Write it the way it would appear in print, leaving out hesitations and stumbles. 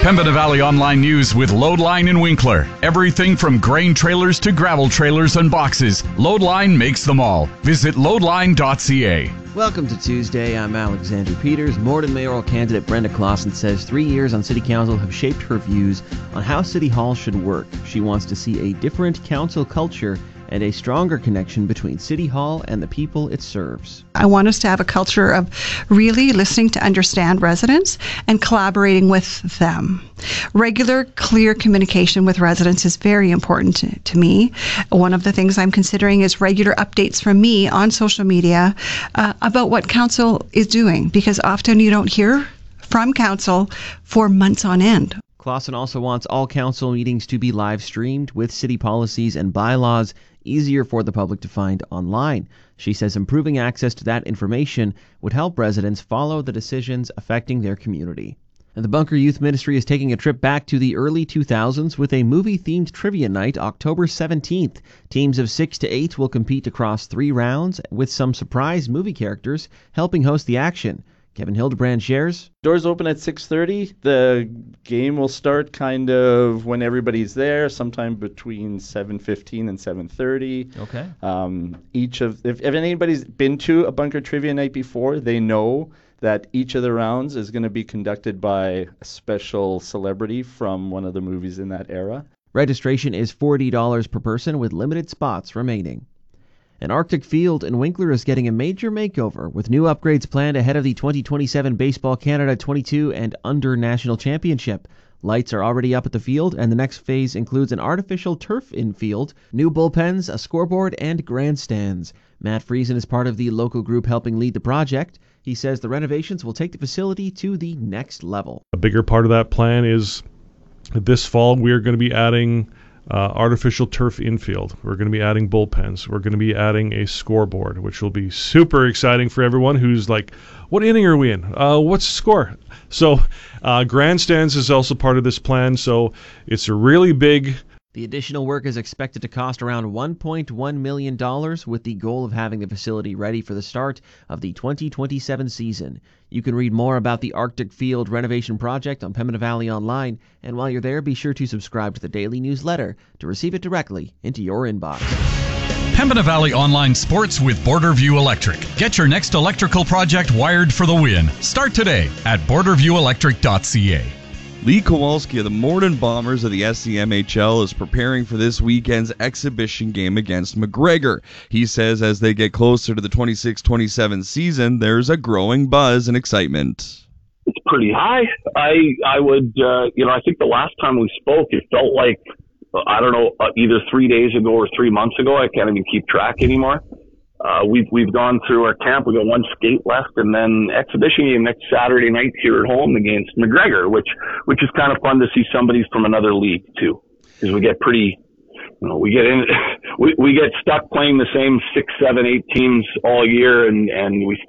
Pembina Valley Online News with Loadline in Winkler. Everything from grain trailers to gravel trailers and boxes. Loadline makes them all. Visit loadline.ca. Welcome to Tuesday. I'm Alexander Peters. Morden mayoral candidate Brenda Clausen says 3 years on City Council have shaped her views on how City Hall should work. She wants to see a different council culture and a stronger connection between City Hall and the people it serves. I want us to have a culture of really listening to understand residents and collaborating with them. Regular, clear communication with residents is very important to me. One of the things I'm considering is regular updates from me on social media about what council is doing, because often you don't hear from council for months on end. Clausen also wants all council meetings to be live streamed with city policies and bylaws easier for the public to find online. She says improving access to that information would help residents follow the decisions affecting their community. And the Bunker Youth Ministry is taking a trip back to the early 2000s with a movie-themed trivia night October 17th. Teams of 6 to 8 will compete across 3 rounds, with some surprise movie characters helping host the action. Kevin Hildebrand shares. Doors open at 6:30. The game will start kind of when everybody's there, sometime between 7:15 and 7:30. Okay. If anybody's been to a Bunker Trivia Night before, they know that each of the rounds is going to be conducted by a special celebrity from one of the movies in that era. Registration is $40 per person with limited spots remaining. An Arctic Field in Winkler is getting a major makeover, with new upgrades planned ahead of the 2027 Baseball Canada 22 and Under National Championship. Lights are already up at the field, and the next phase includes an artificial turf infield, new bullpens, a scoreboard, and grandstands. Matt Friesen is part of the local group helping lead the project. He says the renovations will take the facility to the next level. A bigger part of that plan is this fall we are going to be adding artificial turf infield. We're going to be adding bullpens. We're going to be adding a scoreboard, which will be super exciting for everyone who's like, what inning are we in? What's the score? So grandstands is also part of this plan, so it's a really big. The additional work is expected to cost around $1.1 million, with the goal of having the facility ready for the start of the 2027 season. You can read more about the Arctic Field renovation project on Pembina Valley Online, and while you're there, be sure to subscribe to the daily newsletter to receive it directly into your inbox. Pembina Valley Online Sports with Borderview Electric. Get your next electrical project wired for the win. Start today at borderviewelectric.ca. Lee Kowalski of the Morden Bombers of the SCMHL is preparing for this weekend's exhibition game against McGregor. He says as they get closer to the 26-27 season, there's a growing buzz and excitement. It's pretty high. I would, I think the last time we spoke, it felt like, I don't know, either 3 days ago or 3 months ago. I can't even keep track anymore. We've gone through our camp. We got one skate left, and then exhibition game next Saturday night here at home against McGregor, which is kind of fun to see somebody from another league too, because we get pretty, we get stuck playing the same 6, 7, 8 teams all year, and we